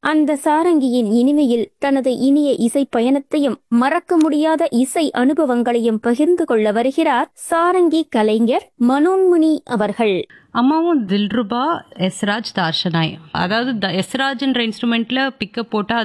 அந்த சாரங்கியின் இனிமையில் தனது இனிய இசை பயணத்தையும் மறக்க முடியாத இசை அனுபவங்களையும் பகிர்ந்து கொள்ள வருகிறார் சாரங்கி கலைஞர் மனோன்முனி அவர்கள். அம்மாவும் தில்ருபா, எஸ்ராஜ், தார்ஷனாய். அதாவது எஸ்ராஜ்ன்ற இன்ஸ்ட்ருமெண்ட்ல பிக்கப் போட்டா